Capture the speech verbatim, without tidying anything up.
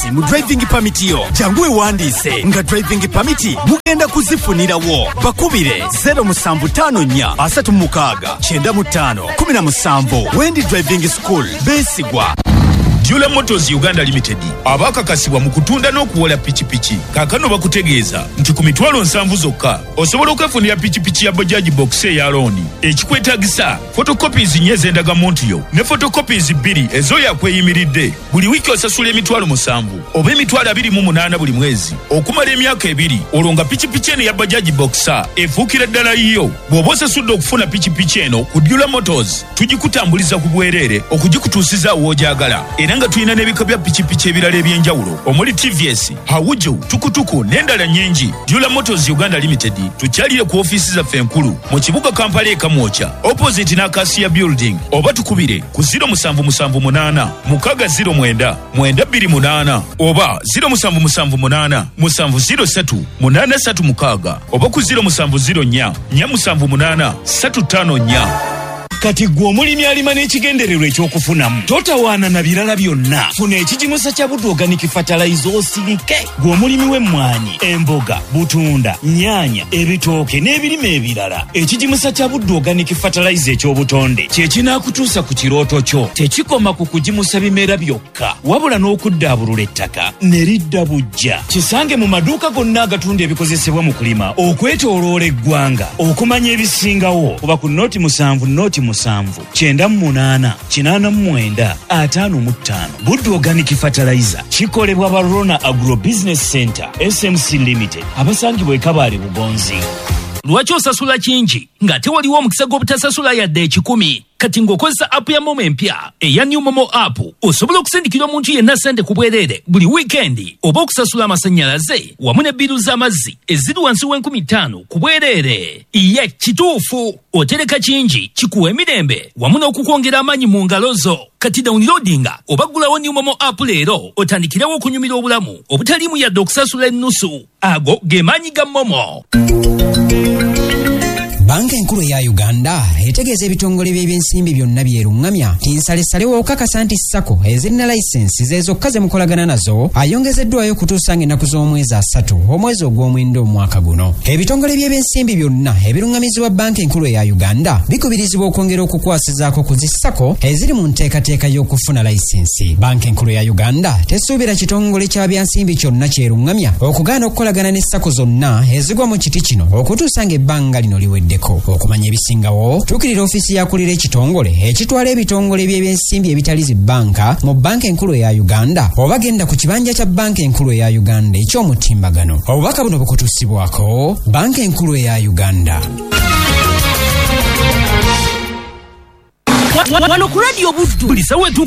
basi mu driving permit yo jangu ewandiise nga driving permit mugenda kuzifunirawo. Bakubire zero musanvu tano nnya asatu mukaaga kyenda mu ttaano kumi na musanvu. Wendi Driving School beesigwa. Jula Motors Uganda Limited abakakasibwa mu kutunda n'okuwola pichipichi. Kaakano bakutegeeza nti ku mitwalo nsanvu zokka osobola okwefunira pichipichi ya Bajaj Box eya looni. Ekikwetaagisa photocopies nnya ez'endagamuntu yo ne photocopies bbiri ez'oyakweyimiridde. Buli wiiki osasula emitwalo musanvu oba emitwalo abiri mu munaana buli mwezi okumala emyaka ebiri. Olwo nga pichipichi eno ya Bajaj Box efuukira ddala yiyo. Bw'oba osasudde okufuna pichipichi eno ku Jula Motors tugikutambuliza ku bwereere okugikutuusiza w'ogyagala. Era nga tulina n'ebika bya pichipichi ebirala eby'enjawulo omuli T V S, Hawujo, Tukutuku n'endala nnyingi. Jula Motors Uganda Limited tukyalire ku ofiisi zaffe enkulu mu kibuga Kampala e Kamwocha opposite n'Acacia Building, oba tukubire ku zero musanvu musanvu munaana mukaaga zero mwenda mwenda bbiri munaana oba zero musanvu musanvu munaana musanvu zero ssatu munaana ssatu mukaaga oba ku zero musanvu zero nnya nnya musanvu munaana ssatu ttaano nnya. Kati gwe omulimi alima n'ekigendererwa ekyokufunamu totawaana na birala byonna. Funa ekigimusa kya Buddu Organic Fertilizer osirike. Gwe omulimi w'emmwanyi, emboga, butunda, nnyaanya, ebitooke n'ebirime ebirala. Ekigimusa kya Buddu Organic Fertilizer eky'obutonde kye kinaakutuusa ku kirooto kyo. Tekikoma ku kugimusa bimera byokka wabula n'okuddaabulula ettaka ne lidda bujja. Kisange mu maduuka gonna agatunda ebikozesebwa mu kulima okwetooloola eggwanga. Okumanya ebisingawo oba ku nooti musanvu nooti musanvu kyenda mu munaana kinaana mu mwenda ataano mu ttaano. Buddu Organic Fertilizer kikolebwa ba Rona Agro Business Center S M C Limited abasangibwa e Kabale Bugonzi. Lwaki osasula kingi ng'ate waliwo omukisa gw'obutasasula yadde ekikumi? Kati ng'okozesa app ya Momo empya eya New Momo app osobola okusindikira omuntu yenna ssente ku bwereere buli wiikendi oba okusasula amasannyalaze wamu ne bbiru z'amazzi eziri wansi w'enkumi ttaano ku bwereere. Ye kituufu otereka kingi kikuwa emirembe wamu n'okukwongera amaanyi mu ngalo zo. Kati downloadinga oba ggulawo New Momo app leero otandikirawo okunyumira obulamu obutaliimu yadde okusasula ennusu. Ago ge maanyi ga Momo. Banka enkulu ya Uganda etegeeza ebitongole by'ebyensimbi byonna byerungamya nti nsalesalewo okukakasa nti Sako ezirina layisensi zezokka ze mukolagana nazo ayongezeddwayo kutuusa ng'ennaku z'omwezi asatu omwezi ogw'omwenda omwaka guno. Ebitongole by'ebyensimbi byonna ebirungamizibwa banka enkulu ya Uganda bikubirizibwa okwongera okukwasizaako ku zi Sako eziri mu nteekateeka y'okufuna layisensi. Banka enkulu ya Uganda tesuubira kitongole kya byansimbi kyonna kyerungamya okugaana okukolagana ne Sako zonna ezigwa mu kiti kino okutuusa ng'ebbanga lino liwedde. Okumanya ebisingawo tuukirira ofiisi yakulira ekitongole ekitwala ebitongole by'ebyensimbi ebitali zi banka mu banka enkulu eya Uganda oba genda ku kibanja kya banka enkulu eya Uganda eky'omutimbagano. Obubaka buno bukutuusibwako banka enkulu eya Uganda. Wano ku Radio Buddu